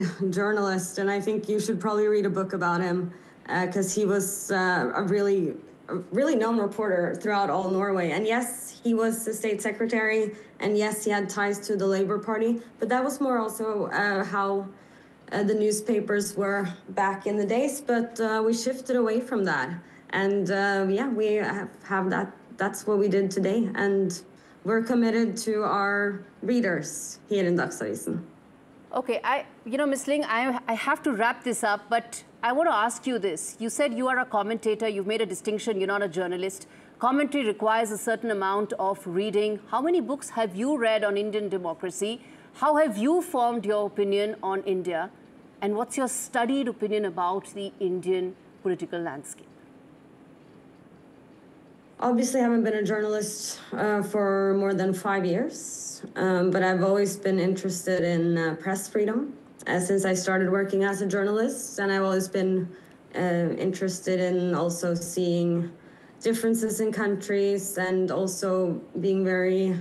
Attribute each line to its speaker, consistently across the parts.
Speaker 1: journalist, and I think you should probably read a book about him because he was a really known reporter throughout all Norway. And yes, he was the state secretary, and yes, he had ties to the Labour Party, but that was more also how the newspapers were back in the days. But we shifted away from that, and yeah, we have that. That's what we did today, and we're committed to our readers here in Dagsavisen.
Speaker 2: Okay, Ms. Ling, I have to wrap this up, but I want to ask you this. You said you are a commentator. You've made a distinction. You're not a journalist. Commentary requires a certain amount of reading. How many books have you read on Indian democracy? How have you formed your opinion on India? And what's your studied opinion about the Indian political landscape?
Speaker 1: Obviously, I haven't been a journalist for more than 5 years, but I've always been interested in press freedom since I started working as a journalist, and I've always been interested in also seeing differences in countries and also being very,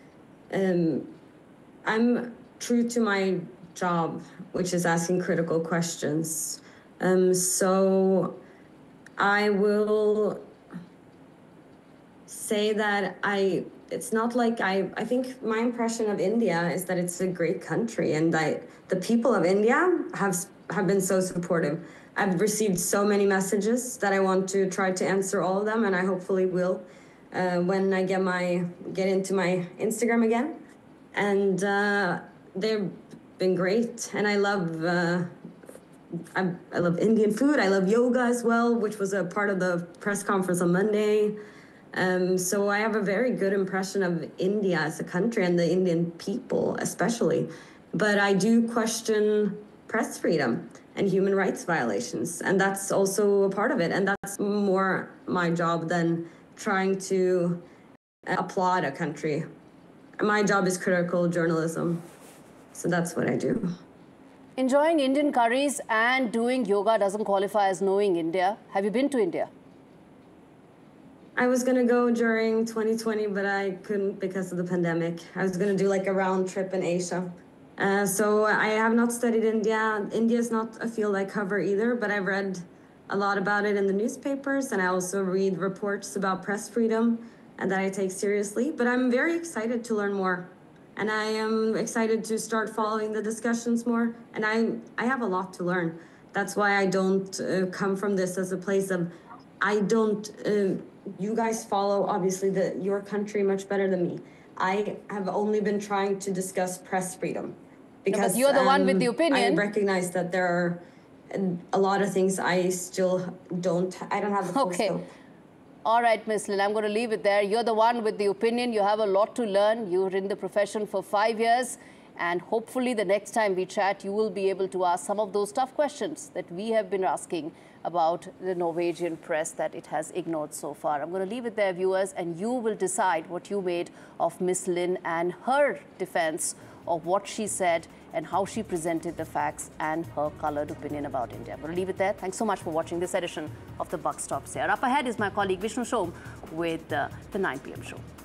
Speaker 1: I'm true to my job, which is asking critical questions. So I will say that it's not like I think my impression of India is that it's a great country, and the people of India have been so supportive. I've received so many messages that I want to try to answer all of them, and I hopefully will when I get into my Instagram again. And they've been great, and I love Indian food. I love yoga as well, which was a part of the press conference on Monday. So I have a very good impression of India as a country and the Indian people especially. But I do question press freedom and human rights violations. And that's also a part of it. And that's more my job than trying to applaud a country. My job is critical journalism. So that's what I do.
Speaker 2: Enjoying Indian curries and doing yoga doesn't qualify as knowing India. Have you been to India?
Speaker 1: I was going to go during 2020, but I couldn't because of the pandemic. I was going to do like a round trip in Asia. So I have not studied India. India is not a field I cover either, but I've read a lot about it in the newspapers, and I also read reports about press freedom, and that I take seriously. But I'm very excited to learn more, and I am excited to start following the discussions more, and I have a lot to learn. That's why I don't come from this as a place of, you guys follow, obviously, your country much better than me. I have only been trying to discuss press freedom because
Speaker 2: you're the one with the opinion.
Speaker 1: I recognize that there are a lot of things I don't have the full scope.
Speaker 2: All right, Ms. Lin, I'm going to leave it there. You're the one with the opinion. You have a lot to learn. You're in the profession for 5 years. And hopefully the next time we chat, you will be able to ask some of those tough questions that we have been asking about the Norwegian press that it has ignored so far. I'm going to leave it there, viewers, and you will decide what you made of Ms. Lin and her defense of what she said and how she presented the facts and her colored opinion about India. I'm going to leave it there. Thanks so much for watching this edition of The Buck Stops Here. Up ahead is my colleague Vishnu Shom with the 9 p.m. show.